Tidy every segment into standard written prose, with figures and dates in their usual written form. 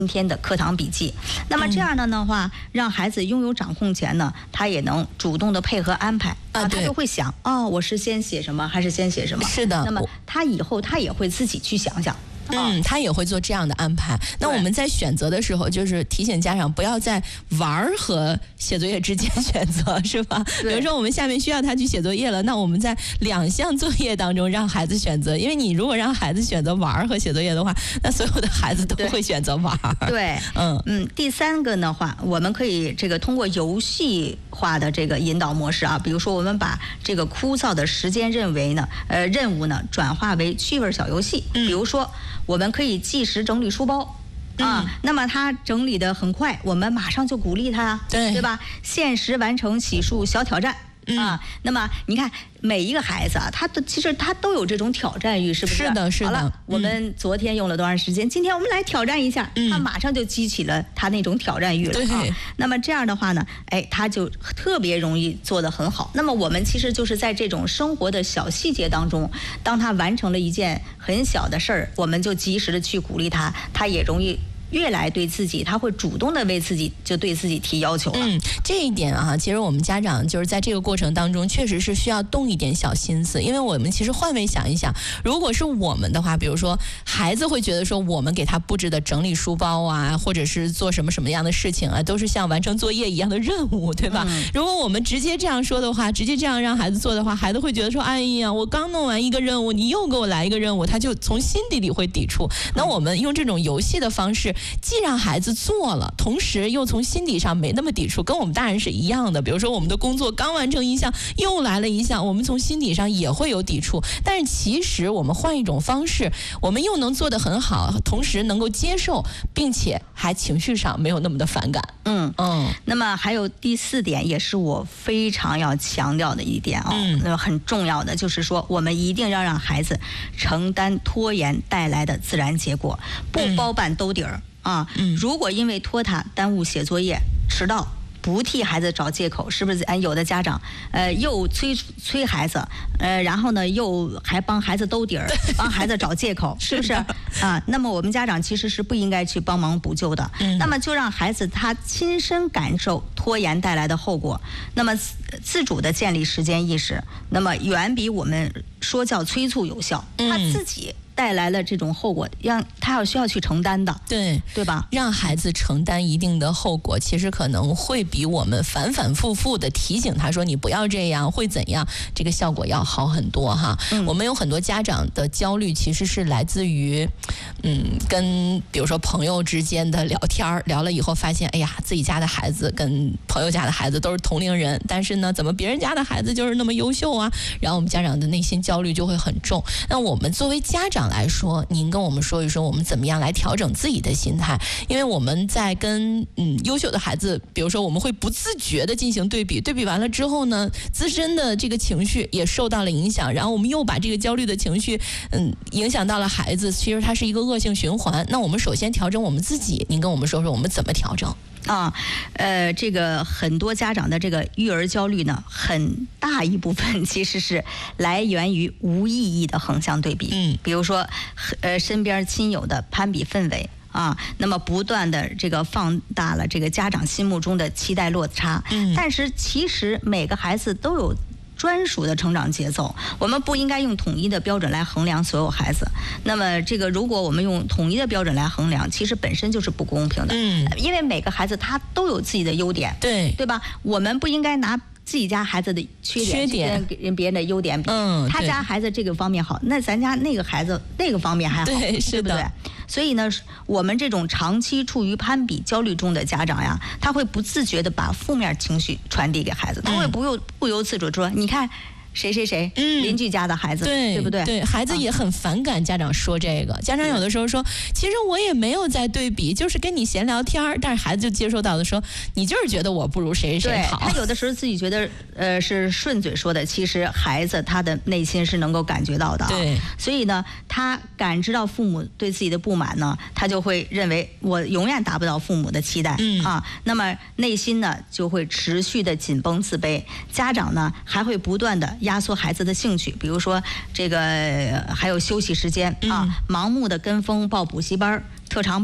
今天的课堂笔记。那么这样的话，让孩子拥有掌控权呢，他也能主动的配合安排他就会想我是先写什么还是先写什么？ 是的。 那么他以后他也会自己去想想。 他也会做这样的安排。那我们在选择的时候，就是提醒家长不要在玩和写作业之间选择，是吧？比如说我们下面需要他去写作业了，那我们在2项作业当中让孩子选择，因为你如果让孩子选择玩和写作业的话，那所有的孩子都会选择玩。 对，第3个的话，我们可以通过游戏化的这个引导模式啊，比如说我们把这个枯燥的时间任务呢转化为趣味小游戏，比如说我们可以计时整理书包那么他整理的很快，我们马上就鼓励他，对吧？限时完成洗漱小挑战那么你看每一个孩子其实他都有这种挑战欲，是不是？ 是的，是的。 好了，我们昨天用了多长时间？今天我们来挑战一下，他马上就激起了他那种挑战欲了那么这样的话呢，他就特别容易做得很好。那么我们其实就是在这种生活的小细节当中，当他完成了一件很小的事儿，我们就及时的去鼓励他，他也容易越来对自己，他会主动的为自己就对自己提要求了。 这一点其实我们家长就是在这个过程当中，确实是需要动一点小心思，因为我们其实换位想一想，如果是我们的话，比如说孩子会觉得说，我们给他布置的整理书包或者是做什么样的事情都是像完成作业一样的任务，对吧？如果我们直接这样说的话，直接这样让孩子做的话，孩子会觉得说，哎呀，我刚弄完一个任务，你又给我来一个任务，他就从心底里会抵触。那我们用这种游戏的方式，既让孩子做了，同时又从心底上没那么抵触，跟我们大人是一样的。比如说我们的工作刚完成一项，又来了一项，我们从心底上也会有抵触。但是其实我们换一种方式，我们又能做得很好，同时能够接受，并且还情绪上没有那么的反感。 那么还有第4点，也是我非常要强调的一点很重要的，就是说我们一定要让孩子承担拖延带来的自然结果，不包办兜底儿。如果因为拖沓耽误写作业、迟到，不替孩子找借口，是不是？有的家长又催孩子，然后呢又还帮孩子兜底儿，帮孩子找借口，是不是？那么我们家长其实是不应该去帮忙补救的。那么就让孩子他亲身感受拖延带来的后果，那么自主的建立时间意识，那么远比我们说教催促有效。他自己带来了这种后果，让他需要去承担的，对吧？ 让孩子承担一定的后果，其实可能会比我们反反复复的提醒他说你不要这样会怎样，这个效果要好很多我们有很多家长的焦虑，其实是来自于跟比如说朋友之间的聊天，聊了以后发现，哎呀，自己家的孩子跟朋友家的孩子都是同龄人，但是呢，怎么别人家的孩子就是那么优秀然后我们家长的内心焦虑就会很重。那我们作为家长来说，您跟我们说一说，我们怎么样来调整自己的心态？因为我们在跟优秀的孩子，比如说我们会不自觉的进行对比，对比完了之后呢，自身的这个情绪也受到了影响，然后我们又把这个焦虑的情绪影响到了孩子，其实它是一个恶性循环。那我们首先调整我们自己，您跟我们说说我们怎么调整？ 这个很多家长的这个育儿焦虑呢，很大一部分其实是来源于无意义的横向对比。比如说身边亲友的攀比氛围那么不断的这个放大了这个家长心目中的期待落差。但是其实每个孩子都有专属的成长节奏，我们不应该用统一的标准来衡量所有孩子。那么如果我们用统一的标准来衡量，其实本身就是不公平的。因为每个孩子他都有自己的优点，对吧？我们不应该拿自己家孩子的缺点跟别人的优点比。他家孩子这个方面好，那咱家那个孩子那个方面还好，对不对？所以呢，我们这种长期处于攀比焦虑中的家长呀，他会不自觉地把负面情绪传递给孩子，他会不由自主说，你看谁谁谁，邻居家的孩子，对不对？ 对，孩子也很反感家长说这个。家长有的时候说，其实我也没有在对比，就是跟你闲聊天，但是孩子就接受到的说，你就是觉得我不如谁谁好。 他有的时候自己觉得是顺嘴说的，其实孩子他的内心是能够感觉到的。 对， 所以呢，他感知到父母对自己的不满呢，他就会认为我永远达不到父母的期待那么内心呢就会持续的紧绷自卑。家长呢还会不断的压缩孩子的兴趣，比如说这个还有休息时间盲目的跟风报补习班、特长班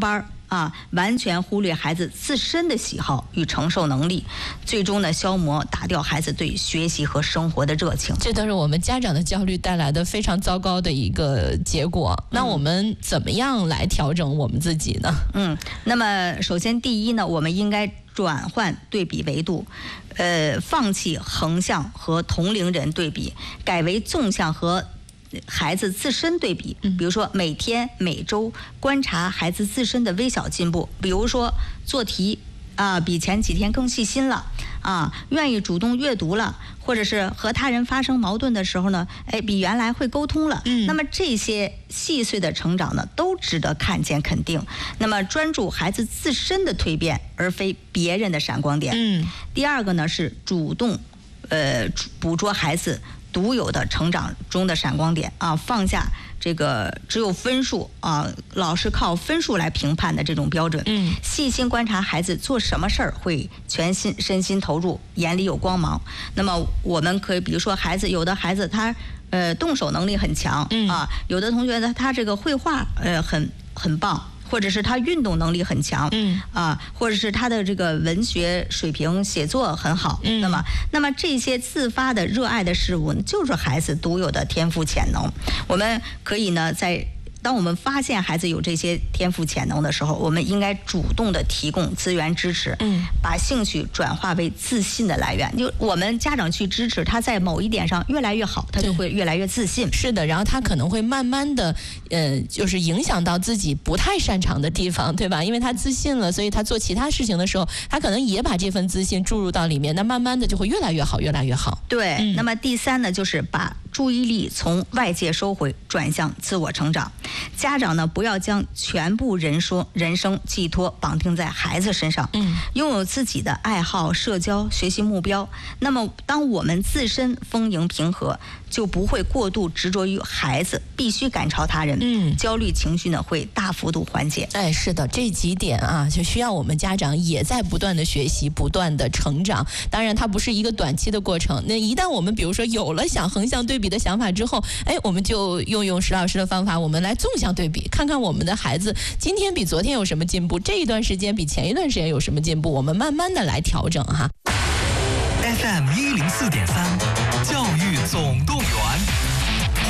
完全忽略孩子自身的喜好与承受能力，最终呢消磨打掉孩子对学习和生活的热情。 这都是我们家长的焦虑带来的非常糟糕的一个结果。那我们怎么样来调整我们自己呢？ 那么首先第一呢，我们应该转换对比维度，放弃横向和同龄人对比，改为纵向和孩子自身对比。比如说每天每周观察孩子自身的微小进步，比如说做题比前几天更细心了愿意主动阅读了，或者是和他人发生矛盾的时候呢，比原来会沟通了。那么这些细碎的成长呢，都值得看见肯定。那么专注孩子自身的蜕变，而非别人的闪光点。第二个呢是主动捕捉孩子独有的成长中的闪光点放下这个只有分数老是靠分数来评判的这种标准。细心观察孩子做什么事儿会身心投入，眼里有光芒。那么我们可以比如说有的孩子他动手能力很强有的同学呢他这个绘画很棒，或者是他运动能力很强，或者是他的这个文学水平、写作很好。那么这些自发的热爱的事物，就是孩子独有的天赋潜能。我们可以呢，当我们发现孩子有这些天赋潜能的时候，我们应该主动的提供资源支持，把兴趣转化为自信的来源。就我们家长去支持他，在某一点上越来越好，他就会越来越自信。 是的，然后他可能会慢慢的，就是影响到自己不太擅长的地方，对吧？因为他自信了，所以他做其他事情的时候，他可能也把这份自信注入到里面，那慢慢的就会越来越好，越来越好。 对，那么第三呢，就是把注意力从外界收回，转向自我成长。家长呢，不要将全部人生寄托绑定在孩子身上，拥有自己的爱好、社交、学习目标。那么，当我们自身丰盈平和，就不会过度执着于孩子必须赶超他人，焦虑情绪呢会大幅度缓解。 是的，这几点就需要我们家长也在不断的学习，不断的成长。当然，它不是一个短期的过程。那一旦我们比如说有了想横向对比的想法之后，我们就用石老师的方法，我们来纵向对比，看看我们的孩子今天比昨天有什么进步，这一段时间比前一段时间有什么进步，我们慢慢的来调整哈。 FM 104.3，教育总动员。